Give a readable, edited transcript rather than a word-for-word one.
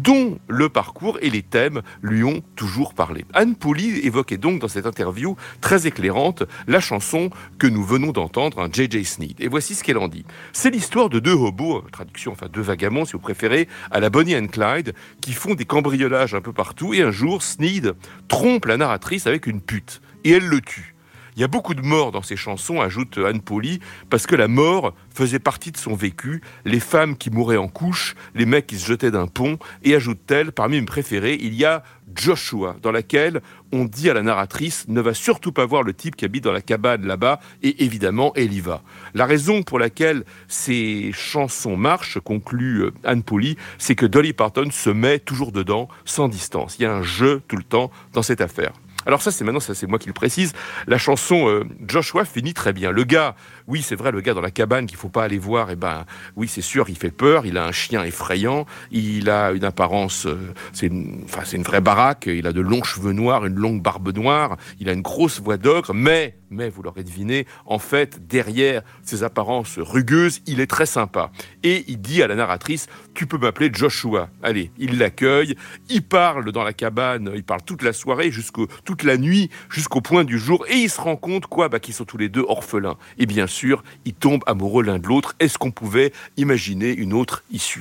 dont le parcours et les thèmes lui ont toujours parlé. Anne Poly évoquait donc dans cette interview très éclairante la chanson que nous venons d'entendre, J.J. Sneed. Et voici ce qu'elle en dit. C'est l'histoire de deux hobos, traduction, enfin deux vagabonds si vous préférez, à la Bonnie and Clyde, qui font des cambriolages un peu partout. Et un jour, Sneed trompe la narratrice avec une pute. Et elle le tue. Il y a beaucoup de morts dans ces chansons, ajoute Anne Poly, parce que la mort faisait partie de son vécu, les femmes qui mouraient en couche, les mecs qui se jetaient d'un pont, et ajoute-t-elle, parmi mes préférés, il y a Joshua, dans laquelle on dit à la narratrice « ne va surtout pas voir le type qui habite dans la cabane là-bas », et évidemment, elle y va. La raison pour laquelle ces chansons marchent, conclut Anne Poly, c'est que Dolly Parton se met toujours dedans, sans distance. Il y a un jeu tout le temps dans cette affaire. Alors ça, c'est moi qui le précise. La chanson Joshua finit très bien. Le gars, oui, c'est vrai, le gars dans la cabane qu'il faut pas aller voir, oui, c'est sûr, il fait peur. Il a un chien effrayant. Il a une apparence, c'est une vraie baraque. Il a de longs cheveux noirs, une longue barbe noire. Il a une grosse voix d'ogre, mais vous l'aurez deviné, en fait, derrière ses apparences rugueuses, il est très sympa. Et il dit à la narratrice, tu peux m'appeler Joshua. Allez, il l'accueille, il parle dans la cabane, il parle toute la soirée, toute la nuit, jusqu'au point du jour, et il se rend compte, qu'ils sont tous les deux orphelins. Et bien sûr, ils tombent amoureux l'un de l'autre. Est-ce qu'on pouvait imaginer une autre issue ?